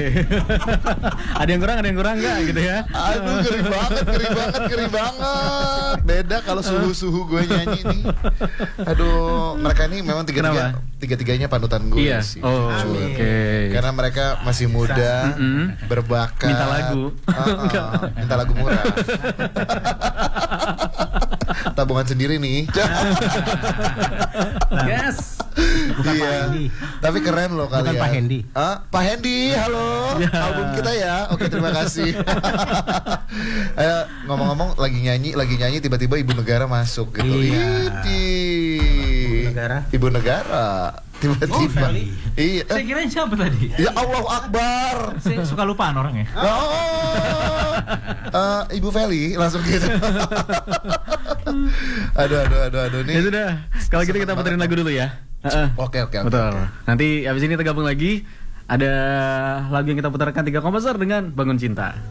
Ada yang kurang nggak gitu ya? Aduh, ngeri banget. Beda kalau suhu gue nyanyi nih. Aduh, mereka ini memang tiga-tiganya panutan gue sih. Oh, oke. Karena mereka masih muda, berbakat. Minta lagu. Minta lagu murah. Tabungan sendiri nih. Yes. Bukan Iya. Pak Hendy. Tapi keren loh kalian. Bukan Pak Hendy. Pak Hendy, halo. Album kita ya. Oke, terima kasih. Ngomong-ngomong lagi nyanyi tiba-tiba Ibu Negara masuk gitu. Iya. Ibu Negara. Tiba-tiba. Feli. Iya. Saya kira siapa tadi? Ya Allah Akbar. Saya suka lupaan orangnya. Ibu Feli langsung gitu. Aduh nih. Ya sudah. Kalau gitu kita puterin lagu dulu ya. Oke. Betul. Nanti abis ini kita gabung lagi. Ada lagu yang kita putarkan 3 komposer dengan Bangun Cinta.